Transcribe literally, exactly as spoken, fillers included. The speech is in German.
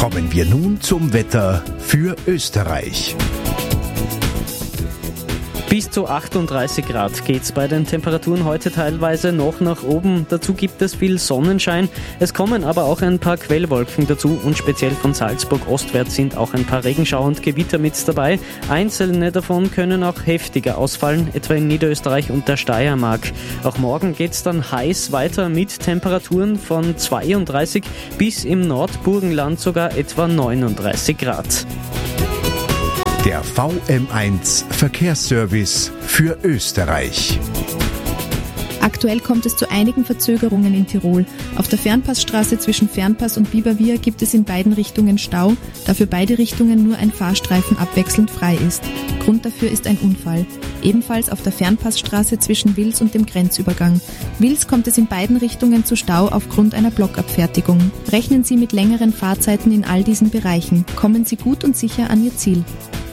Kommen wir nun zum Wetter für Österreich. Bis zu achtunddreißig Grad geht's bei den Temperaturen heute teilweise noch nach oben. Dazu gibt es viel Sonnenschein. Es kommen aber auch ein paar Quellwolken dazu und speziell von Salzburg ostwärts sind auch ein paar Regenschauer und Gewitter mit dabei. Einzelne davon können auch heftiger ausfallen, etwa in Niederösterreich und der Steiermark. Auch morgen geht's dann heiß weiter mit Temperaturen von zweiunddreißig bis im Nordburgenland sogar etwa neununddreißig Grad. Der V M eins Verkehrsservice für Österreich. Aktuell kommt es zu einigen Verzögerungen in Tirol. Auf der Fernpassstraße zwischen Fernpass und Biberwier gibt es in beiden Richtungen Stau, da für beide Richtungen nur ein Fahrstreifen abwechselnd frei ist. Grund dafür ist ein Unfall. Ebenfalls auf der Fernpassstraße zwischen Wils und dem Grenzübergang. Wils kommt es in beiden Richtungen zu Stau aufgrund einer Blockabfertigung. Rechnen Sie mit längeren Fahrzeiten in all diesen Bereichen. Kommen Sie gut und sicher an Ihr Ziel.